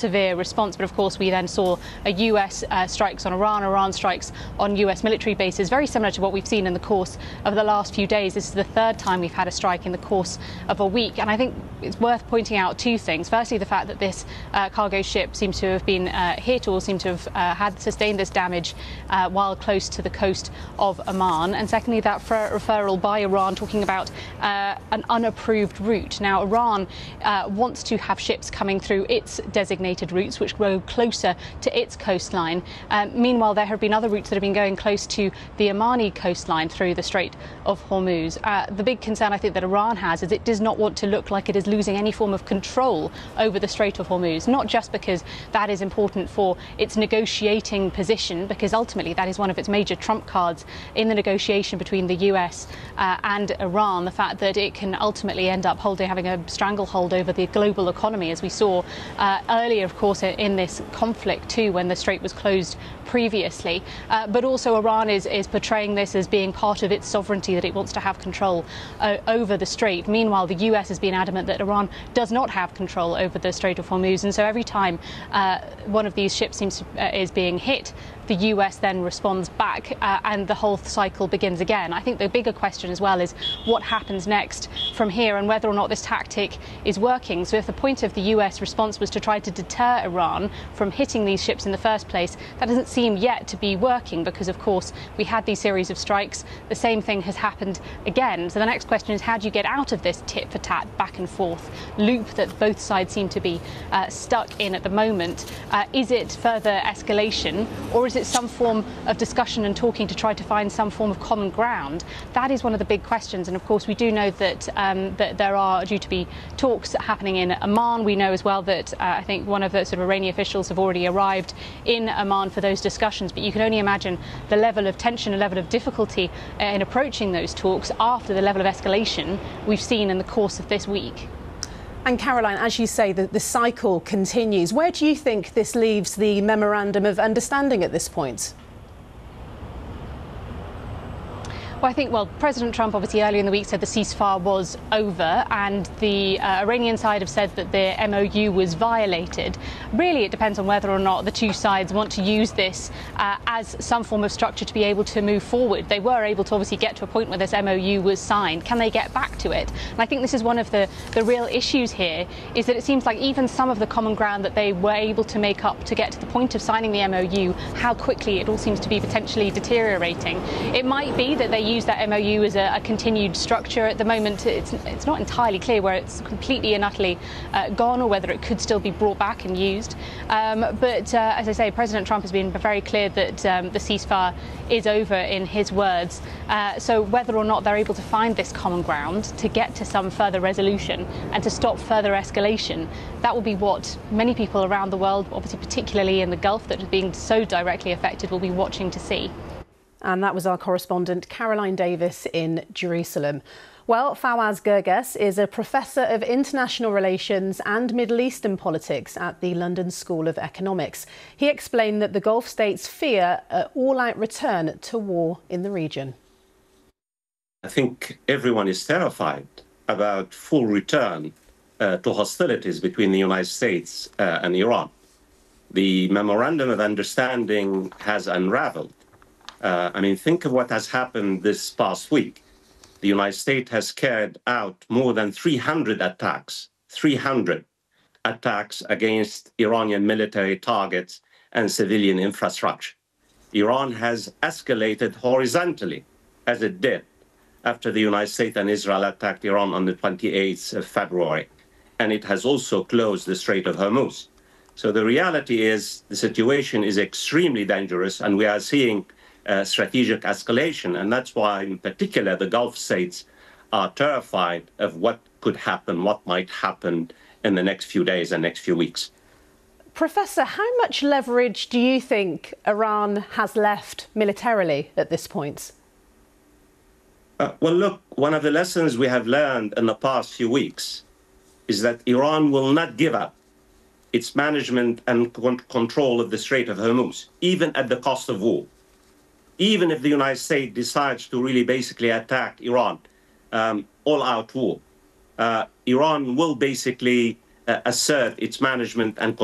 severe response. But of course, we then saw a US strikes on Iran strikes on US military bases, very similar to what we've seen in the course of the last few days. This is the third time we've had a strike in the course of a week. And I think it's worth pointing out two things. Firstly, the fact that this cargo ship seems to have been hit or seems to have sustained this damage while close to the coast of Oman. And secondly, that referral by Iran talking about an unapproved route. Now, Iran wants to have ships coming through its designated routes, which go closer to its coastline. Meanwhile, there have been other routes that have been going close to the Omani coastline through the Strait of Hormuz. The big concern I think that Iran has is it does not want to look like it is losing any form of control over the Strait of Hormuz, not just because that is important for its negotiating position, because ultimately that is one of its major trump cards in the negotiation between the US and Iran, the fact that it can ultimately end up having a stranglehold over the global economy, as we saw earlier, of course, in this conflict too, when the strait was closed previously. But also Iran is portraying this as being part of its sovereignty, that it wants to have control over the strait. Meanwhile, the US has been adamant that Iran does not have control over the Strait of Hormuz. And so every time one of these ships is being hit, the US then responds back and the whole cycle begins again. I think the bigger question as well is what happens next from here and whether or not this tactic is working. So if the point of the US response was to try to deter Iran from hitting these ships in the first place, that doesn't seem yet to be working, because of course we had these series of strikes. The same thing has happened again. So the next question is, how do you get out of this tit for tat back and forth loop that both sides seem to be stuck in at the moment? Is it further escalation, or is it some form of discussion and talking to try to find some form of common ground? That is one of the big questions. And of course, we do know that that there are due to be talks happening in Oman. We know as well that I think one of the sort of Iranian officials have already arrived in Oman for those discussions. But you can only imagine the level of tension and level of difficulty in approaching those talks after the level of escalation we've seen in the course of this week. And Caroline, as you say, the cycle continues. Where do you think this leaves the Memorandum of Understanding at this point? Well, I think, President Trump obviously earlier in the week said the ceasefire was over, and the Iranian side have said that the MOU was violated. Really, it depends on whether or not the two sides want to use this as some form of structure to be able to move forward. They were able to obviously get to a point where this MOU was signed. Can they get back to it? And I think this is one of the real issues here, is that it seems like even some of the common ground that they were able to make up to get to the point of signing the MOU, how quickly it all seems to be potentially deteriorating. It might be that they use that MOU as a continued structure. At the moment, it's not entirely clear where it's completely and utterly gone, or whether it could still be brought back and used. But as I say, President Trump has been very clear that the ceasefire is over, in his words. So whether or not they're able to find this common ground to get to some further resolution and to stop further escalation, that will be what many people around the world, obviously particularly in the Gulf that is being so directly affected, will be watching to see. And that was our correspondent Caroline Davis in Jerusalem. Well, Fawaz Gerges is a professor of international relations and Middle Eastern politics at the London School of Economics. He explained that the Gulf states fear an all-out return to war in the region. I think everyone is terrified about full return to hostilities between the United States and Iran. The Memorandum of Understanding has unraveled. Think of what has happened this past week. The United States has carried out more than 300 attacks against Iranian military targets and civilian infrastructure. Iran has escalated horizontally, as it did after the United States and Israel attacked Iran on the 28th of February. And it has also closed the Strait of Hormuz. So the reality is the situation is extremely dangerous, and we are seeing strategic escalation. And that's why, in particular, the Gulf states are terrified of what could happen, what might happen in the next few days and next few weeks. Professor, how much leverage do you think Iran has left militarily at this point? Well, look, one of the lessons we have learned in the past few weeks is that Iran will not give up its management and control of the Strait of Hormuz, even at the cost of war. Even if the United States decides to really basically attack Iran, all-out war, Iran will basically assert its management and